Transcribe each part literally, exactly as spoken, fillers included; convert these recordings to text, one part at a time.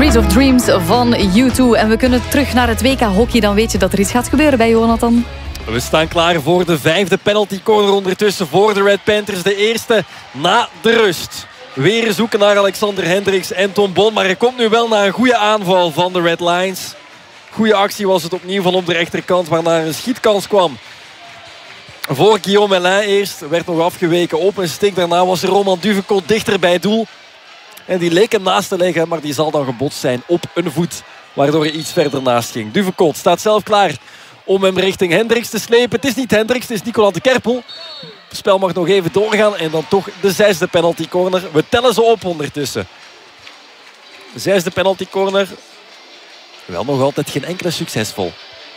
Street of Dreams van U twee. En we kunnen terug naar het W K hockey. Dan weet je dat er iets gaat gebeuren bij Jonathan. We staan klaar voor de vijfde penalty corner ondertussen voor de Red Panthers. De eerste na de rust. Weer zoeken naar Alexander Hendricks en Tom Bon. Maar er komt nu wel naar een goede aanval van de Red Lions. Goede actie was het opnieuw van op de rechterkant, waarna een schietkans kwam. Voor Guillaume Mellin eerst. Werd nog afgeweken op een stik. Daarna was Roman Duvekot dichter bij het doel. En die leek hem naast te liggen, maar die zal dan gebotst zijn op een voet. Waardoor hij iets verder naast ging. Duvekot staat zelf klaar om hem richting Hendricks te slepen. Het is niet Hendricks, het is Nicolas de Kerpel. Het spel mag nog even doorgaan. En dan toch de zesde penalty corner. We tellen ze op ondertussen. Zesde penalty corner. Wel nog altijd geen enkele succesvol.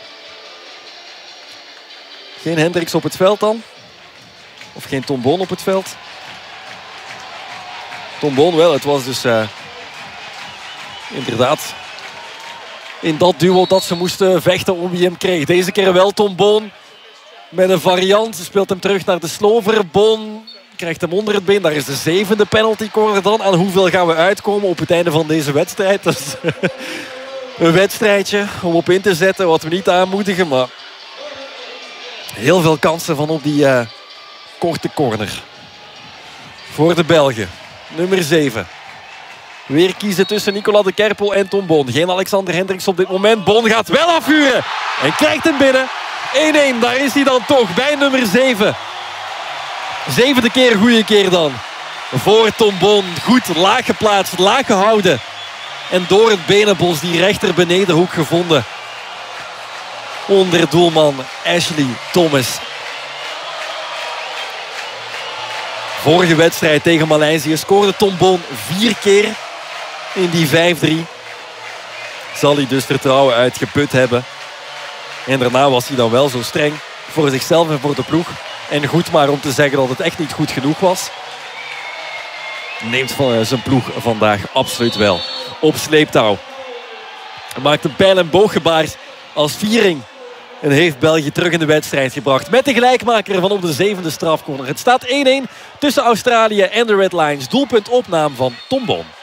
Geen Hendricks op het veld dan. Of geen Tom Bon op het veld. Tom Bon wel. Het was dus uh, inderdaad in dat duo dat ze moesten vechten om wie hem kreeg. Deze keer wel Tom Bon met een variant. Ze speelt hem terug naar de Slover. Bon krijgt hem onder het been. Daar is de zevende penalty corner dan. Aan hoeveel gaan we uitkomen op het einde van deze wedstrijd? Dat is een wedstrijdje om op in te zetten. Wat we niet aanmoedigen. Maar heel veel kansen van op die uh, korte corner. Voor de Belgen. Nummer zeven. Weer kiezen tussen Nicolas de Kerpel en Tom Bon. Geen Alexander Hendricks op dit moment. Bon gaat wel afvuren. En krijgt hem binnen. één-één. Daar is hij dan toch. Bij nummer zeven. Zevende keer goede keer dan. Voor Tom Bon. Goed laag geplaatst. Laag gehouden. En door het benenbos die rechter benedenhoek gevonden. Onder doelman Ashley Thomas. Vorige wedstrijd tegen Maleisië scoorde Tom Bon vier keer in die vijf drie. Zal hij dus vertrouwen uitgeput hebben. En daarna was hij dan wel zo streng voor zichzelf en voor de ploeg. En goed maar om te zeggen dat het echt niet goed genoeg was. Neemt van zijn ploeg vandaag absoluut wel op sleeptouw. Maakt een pijl- en booggebaar als viering. En heeft België terug in de wedstrijd gebracht. Met de gelijkmaker van op de zevende strafcorner. Het staat één-één tussen Australië en de Red Lions. Doelpunt op naam van Tom Bon.